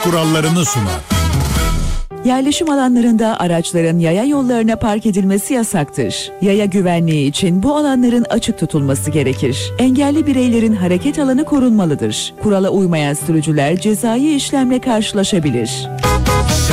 kurallarını sunar. Yerleşim alanlarında araçların yaya yollarına park edilmesi yasaktır. Yaya güvenliği için bu alanların açık tutulması gerekir. Engelli bireylerin hareket alanı korunmalıdır. Kurala uymayan sürücüler cezai işlemle karşılaşabilir.